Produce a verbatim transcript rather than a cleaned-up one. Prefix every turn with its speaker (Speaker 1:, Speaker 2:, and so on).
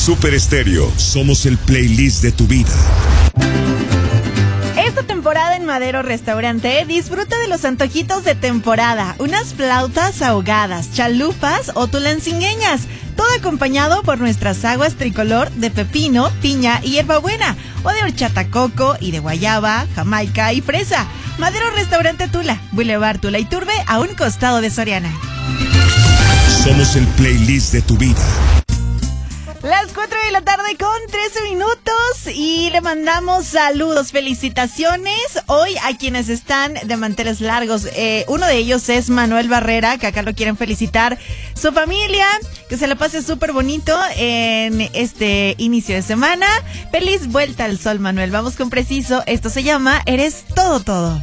Speaker 1: Super Estéreo, somos el playlist de tu vida.
Speaker 2: Esta temporada en Madero Restaurante disfruta de los antojitos de temporada, unas flautas ahogadas, chalupas o tulancingueñas, todo acompañado por nuestras aguas tricolor de pepino, piña y hierbabuena, o de horchata coco y de guayaba, jamaica y fresa. Madero Restaurante Tula, Boulevard Tula Iturbe, a un costado de Soriana.
Speaker 1: Somos el playlist de tu vida.
Speaker 2: Las cuatro de la tarde con trece minutos y le mandamos saludos, felicitaciones hoy a quienes están de manteles largos. Eh, uno de ellos es Manuel Barrera, que acá lo quieren felicitar. Su familia, que se la pase súper bonito en este inicio de semana. Feliz vuelta al sol, Manuel. Vamos con Preciso. Esto se llama Eres Todo Todo.